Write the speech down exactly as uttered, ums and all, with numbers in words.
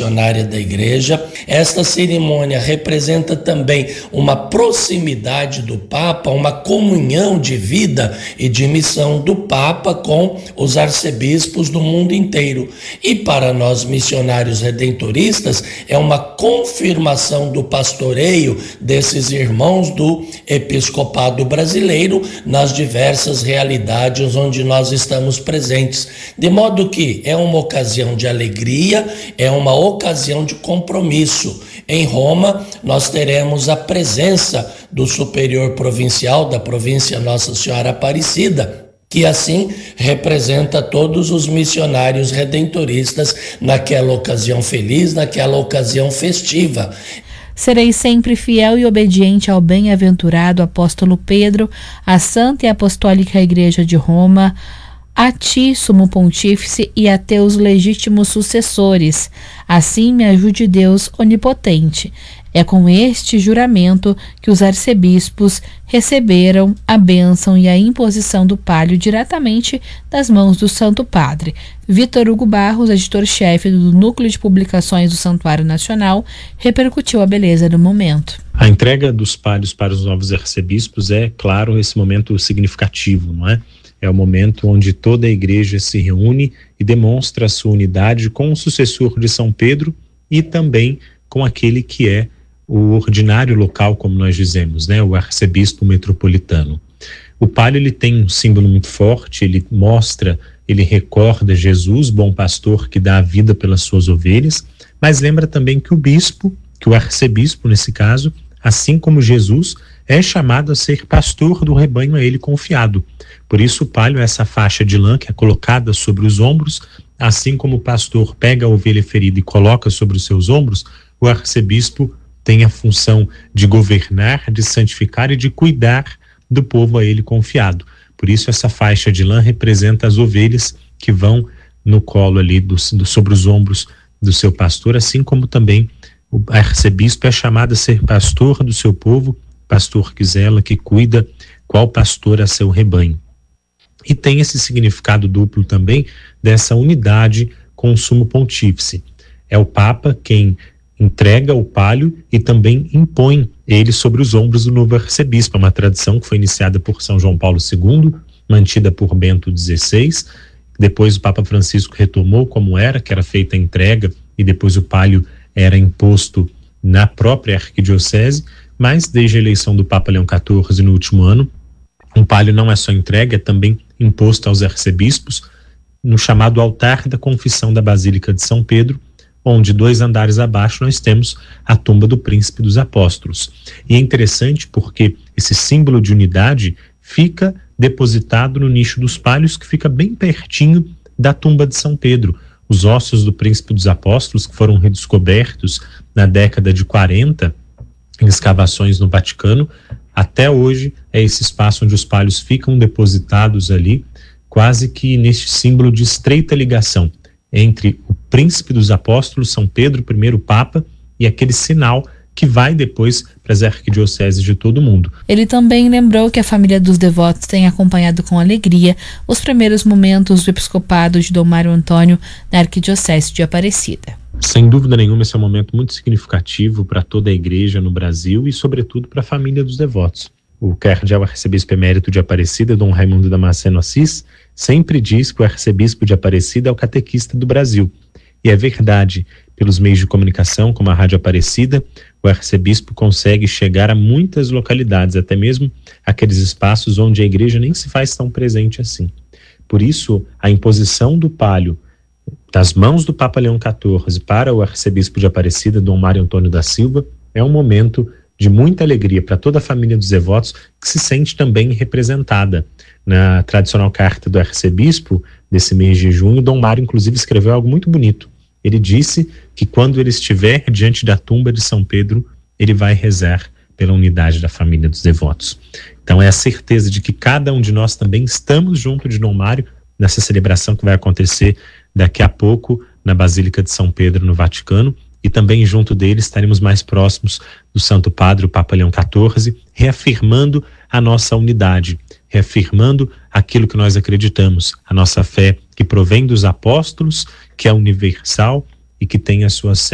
missionária da igreja. Esta cerimônia representa também uma proximidade do Papa, uma comunhão de vida e de missão do Papa com os arcebispos do mundo inteiro. E para nós missionários redentoristas é uma confirmação do pastoreio desses irmãos do episcopado brasileiro nas diversas realidades onde nós estamos presentes. De modo que é uma ocasião de alegria, é uma ocasião de compromisso. Em Roma, nós teremos a presença do superior provincial da província Nossa Senhora Aparecida, que assim representa todos os missionários redentoristas naquela ocasião feliz, naquela ocasião festiva. Serei sempre fiel e obediente ao bem-aventurado apóstolo Pedro, à Santa e Apostólica Igreja de Roma, a ti, sumo pontífice, e a teus legítimos sucessores. Assim me ajude Deus onipotente. É com este juramento que os arcebispos receberam a bênção e a imposição do palio diretamente das mãos do Santo Padre. Vitor Hugo Barros, editor-chefe do Núcleo de Publicações do Santuário Nacional, repercutiu a beleza do momento. A entrega dos palios para os novos arcebispos é, claro, esse momento significativo, não é? É o momento onde toda a igreja se reúne e demonstra a sua unidade com o sucessor de São Pedro e também com aquele que é o ordinário local, como nós dizemos, né? O arcebispo metropolitano. O palio, ele tem um símbolo muito forte, ele mostra, ele recorda Jesus, bom pastor que dá a vida pelas suas ovelhas, mas lembra também que o bispo, que o arcebispo nesse caso, assim como Jesus, é chamado a ser pastor do rebanho a ele confiado. Por isso o palio é essa faixa de lã que é colocada sobre os ombros, assim como o pastor pega a ovelha ferida e coloca sobre os seus ombros, o arcebispo tem a função de governar, de santificar e de cuidar do povo a ele confiado. Por isso essa faixa de lã representa as ovelhas que vão no colo ali, do, do, sobre os ombros do seu pastor, assim como também o arcebispo é chamado a ser pastor do seu povo, pastor que zela, que cuida, qual pastor a seu rebanho. E tem esse significado duplo também dessa unidade com o sumo pontífice. É o Papa quem entrega o palio e também impõe ele sobre os ombros do novo arcebispo, uma tradição que foi iniciada por São João Paulo segundo, mantida por Bento dezesseis, depois o Papa Francisco retomou como era, que era feita a entrega e depois o palio era imposto na própria arquidiocese, mas desde a eleição do Papa Leão quatorze no último ano, um palio não é só entregue, é também imposto aos arcebispos no chamado altar da confissão da Basílica de São Pedro, onde dois andares abaixo nós temos a tumba do Príncipe dos Apóstolos. E é interessante porque esse símbolo de unidade fica depositado no nicho dos palios, que fica bem pertinho da tumba de São Pedro. Os ossos do Príncipe dos Apóstolos, que foram redescobertos na década de quarenta, em escavações no Vaticano, até hoje é esse espaço onde os palios ficam depositados ali, quase que neste símbolo de estreita ligação entre o Príncipe dos Apóstolos, São Pedro, primeiro Papa, e aquele sinal que vai depois para as arquidioceses de todo o mundo. Ele também lembrou que a família dos devotos tem acompanhado com alegria os primeiros momentos do episcopado de Dom Mário Antônio na arquidiocese de Aparecida. Sem dúvida nenhuma, esse é um momento muito significativo para toda a igreja no Brasil e, sobretudo, para a família dos devotos. O cardeal arcebispo emérito de Aparecida, Dom Raimundo Damasceno Assis, sempre diz que o arcebispo de Aparecida é o catequista do Brasil. E é verdade, pelos meios de comunicação, como a Rádio Aparecida, o arcebispo consegue chegar a muitas localidades, até mesmo aqueles espaços onde a igreja nem se faz tão presente assim. Por isso, a imposição do palio das mãos do Papa Leão quatorze para o arcebispo de Aparecida, Dom Mário Antônio da Silva, é um momento de muita alegria para toda a família dos devotos, que se sente também representada. Na tradicional carta do arcebispo desse mês de junho, Dom Mário inclusive escreveu algo muito bonito. Ele disse que quando ele estiver diante da tumba de São Pedro, ele vai rezar pela unidade da família dos devotos. Então é a certeza de que cada um de nós também estamos junto de Dom Mário nessa celebração que vai acontecer daqui a pouco na Basílica de São Pedro, no Vaticano, e também junto dele estaremos mais próximos do Santo Padre, o Papa Leão quatorze, reafirmando a nossa unidade, reafirmando aquilo que nós acreditamos, a nossa fé que provém dos apóstolos, que é universal e que tem a sua